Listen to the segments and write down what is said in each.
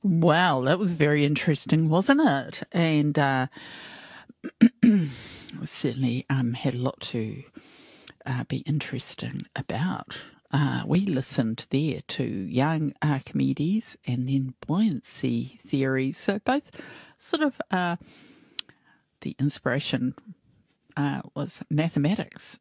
Wow, that was very interesting, wasn't it? And certainly had a lot to be interesting about. We listened there to young Archimedes and then buoyancy theories. So both sort of the inspiration was mathematics,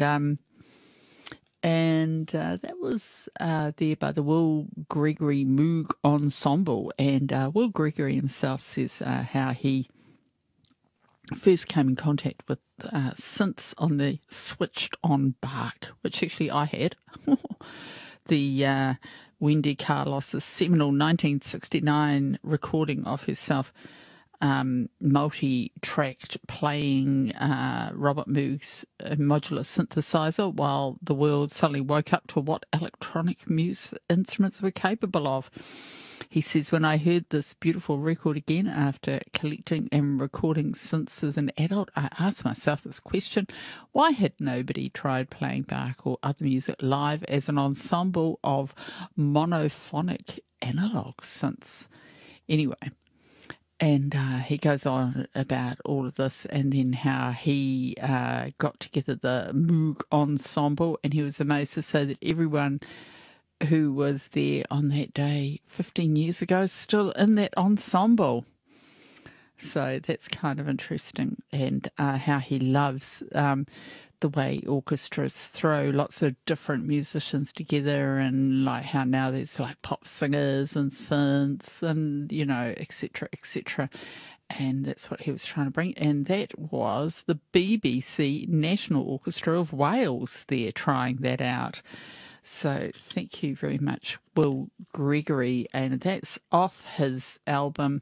and that was there by the Will Gregory Moog Ensemble. And Will Gregory himself says how he first came in contact with synths on the switched on Bach, which actually I had. The Wendy Carlos's seminal 1969 recording of herself multi-tracked playing Robert Moog's modular synthesizer while the world suddenly woke up to what electronic music instruments were capable of. He says, when I heard this beautiful record again after collecting and recording synths as an adult, I asked myself this question: why had nobody tried playing Bach or other music live as an ensemble of monophonic analog synths? Anyway, and he goes on about all of this, and then how he got together the Moog Ensemble, and he was amazed to say that everyone who was there on that day 15 years ago is still in that ensemble. So that's kind of interesting, and how he loves the way orchestras throw lots of different musicians together, and like how now there's like pop singers and synths and, you know, etc., etc. And that's what he was trying to bring. And that was the BBC National Orchestra of Wales there trying that out. So thank you very much, Will Gregory. And that's off his album,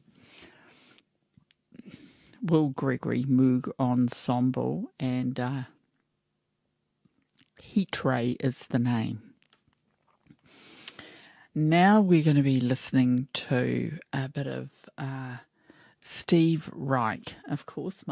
Will Gregory Moog Ensemble. And Heat Ray is the name. Now we're going to be listening to a bit of Steve Reich, of course.